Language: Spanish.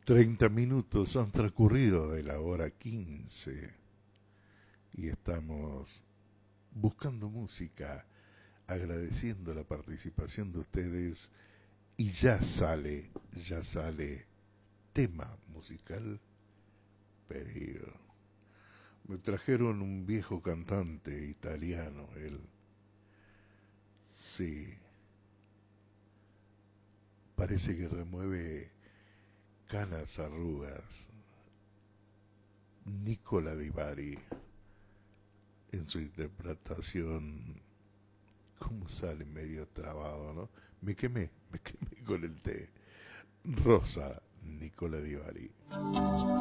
30 minutos han transcurrido de la hora 15 y estamos buscando música, agradeciendo la participación de ustedes y ya sale tema musical pedido. Me trajeron un viejo cantante italiano, él, sí, parece que remueve canas arrugas. Nicola Di Bari, en su interpretación, ¿cómo sale medio trabado, no? Me quemé con el té. Rosa, Nicola Di Bari.